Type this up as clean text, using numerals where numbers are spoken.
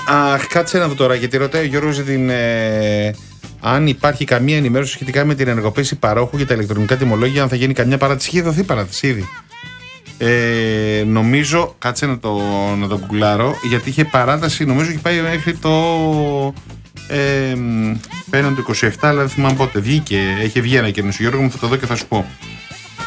Αχ, κάτσε να δω τώρα, γιατί ρωτάει ο Γιώργος για την. Αν υπάρχει καμία ενημέρωση σχετικά με την ενεργοποίηση παρόχου για τα ηλεκτρονικά τιμολόγια, αν θα γίνει καμιά παράτηση. Είχε δοθεί παράτηση ήδη. Νομίζω, κάτσε να το κουκλάρω, γιατί είχε παράταση, νομίζω είχε πάει μέχρι το. Πέραν το 27, αλλά δεν θυμάμαι πότε. Είχε βγει ένα καινούριο. Γιώργο μου, θα το δω και θα σου πω.